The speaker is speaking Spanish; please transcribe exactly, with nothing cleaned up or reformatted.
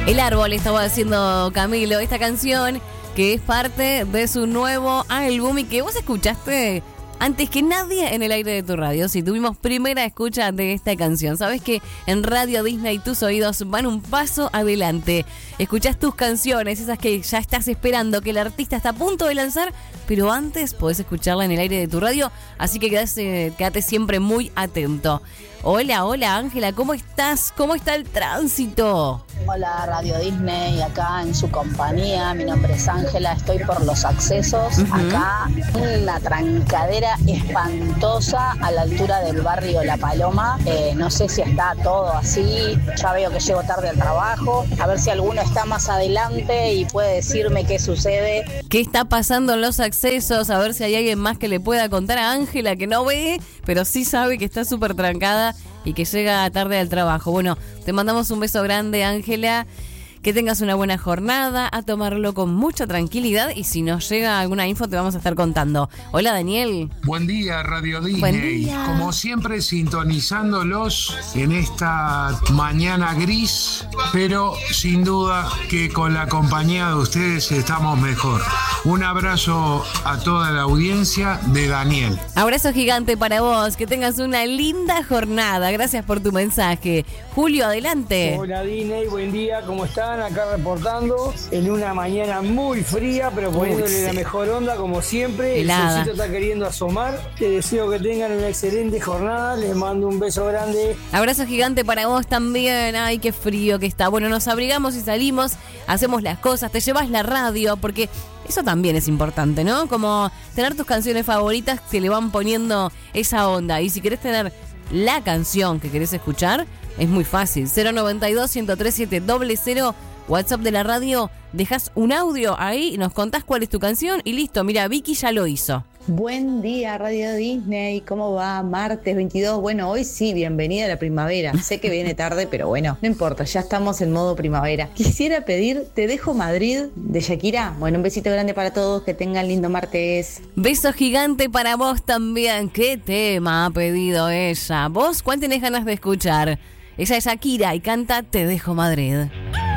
El árbol, estaba haciendo Camilo, esta canción que es parte de su nuevo álbum y que vos escuchaste antes que nadie en el aire de tu radio. Si tuvimos primera escucha de esta canción, sabes que en Radio Disney tus oídos van un paso adelante. Escuchás tus canciones, esas que ya estás esperando, que el artista está a punto de lanzar, pero antes podés escucharla en el aire de tu radio, así que quedate, quedate siempre muy atento. Hola, hola Ángela, ¿cómo estás? ¿Cómo está el tránsito? Hola Radio Disney, acá en su compañía, mi nombre es Ángela, estoy por los accesos, uh-huh. Acá una trancadera espantosa a la altura del barrio La Paloma, eh, no sé si está todo así, ya veo que llego tarde al trabajo, a ver si alguno está más adelante y puede decirme qué sucede. ¿Qué está pasando en los accesos? A ver si hay alguien más que le pueda contar a Ángela que no ve, pero sí sabe que está súper trancada y que llega tarde al trabajo. Bueno, te mandamos un beso grande, Ángela. Que tengas una buena jornada, a tomarlo con mucha tranquilidad y si nos llega alguna info te vamos a estar contando. Hola, Daniel. Buen día, Radio Disney. Buen día. Como siempre, sintonizándolos en esta mañana gris, pero sin duda que con la compañía de ustedes estamos mejor. Un abrazo a toda la audiencia de Daniel. Abrazo gigante para vos, que tengas una linda jornada. Gracias por tu mensaje. Julio, adelante. Hola, Disney, buen día, ¿cómo están? Acá reportando en una mañana muy fría, pero poniéndole Uy, sí. la mejor onda como siempre. Helada. El solcito está queriendo asomar. Te deseo que tengan una excelente jornada. Les mando un beso grande. Abrazo gigante para vos también. Ay, qué frío que está. Bueno, nos abrigamos y salimos, hacemos las cosas, te llevas la radio, porque eso también es importante, ¿no? Como tener tus canciones favoritas que le van poniendo esa onda. Y si querés tener la canción que querés escuchar, es muy fácil. cero noventa y dos, ciento tres, siete cero cero, WhatsApp de la radio. Dejas un audio ahí, nos contás cuál es tu canción y listo. Mira, Vicky ya lo hizo. Buen día, Radio Disney. ¿Cómo va? Martes veintidós. Bueno, hoy sí, bienvenida a la primavera. Sé que viene tarde, pero bueno, no importa, ya estamos en modo primavera. Quisiera pedir Te Dejo Madrid de Shakira. Bueno, un besito grande para todos, que tengan lindo martes. Beso gigante para vos también. ¿Qué tema ha pedido ella? ¿Vos cuál tenés ganas de escuchar? Ella es Shakira y canta Te Dejo Madrid.